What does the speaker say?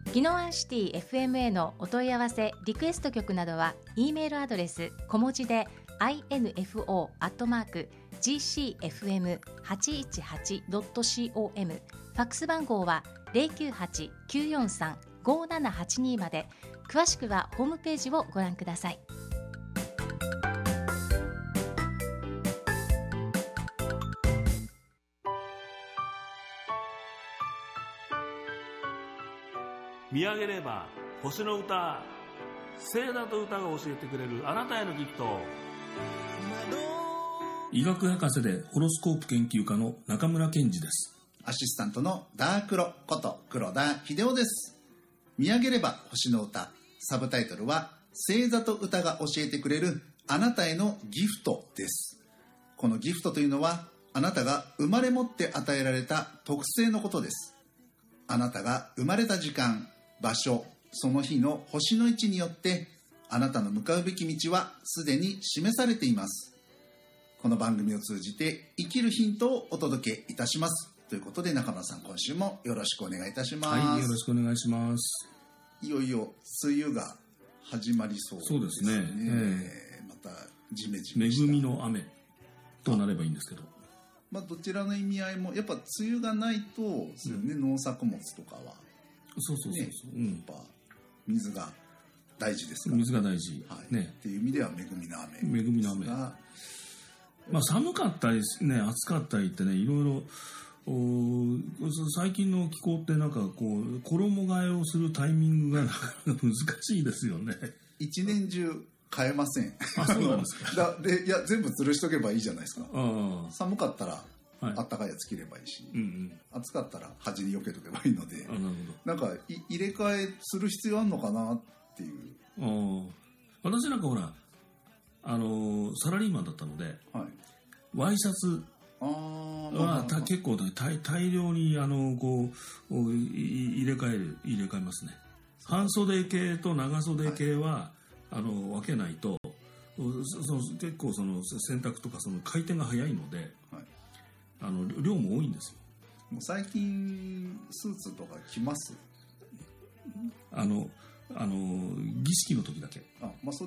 宜野湾シティ FMA のお問い合わせリクエスト曲などは E メールアドレス小文字で info@gcfm818.com、 ファックス番号は 098-943-5782 まで。詳しくはホームページをご覧ください。 見上げれば星の歌、聖なと歌が教えてくれるあなたへのギフト。 医学博士でホロスコープ研究家の中村健二です。 アシスタントのダークロこと黒田秀夫です。見上げれば星の歌、サブタイトルは星座と歌が教えてくれるあなたへのギフトです。このギフトというのはあなたが生まれ持って与えられた特性のことです。あなたが生まれた時間、場所、その日の星の位置によってあなたの向かうべき道はすでに示されています。この番組を通じて生きるヒントをお届けいたします。ということで中村さん、今週もよろしくお願いいたします。 はい、よろしくお願いします。 いよいよ梅雨が始まりそうですね。 そうですね。 またジメジメした恵みの雨となればいいんですけど、 どちらの意味合いもやっぱ梅雨がないと、農作物とかはそう、 やっぱ水が大事ですから、 水が大事、 っていう意味では恵みの雨。 寒かったりね、暑かったりってね、いろいろ最近の気候ってなんかこう衣替えをするタイミングがなかなか難しいですよね。 一年中変えません。 そうなんですか。 いや全部吊るしとけばいいじゃないですか。寒かったらあったかいやつ着ればいいし、暑かったら端に避けとけばいいので、なんか入れ替えする必要あるのかなっていう。 私なんかほらサラリーマンだったので、ワイシャツは結構大量にこう入れ替えますね。半袖系と長袖系は、分けないと結構その洗濯とかその回転が早いので、量も多いんですよ。 もう最近スーツとか着ます？ 儀式の時だけ。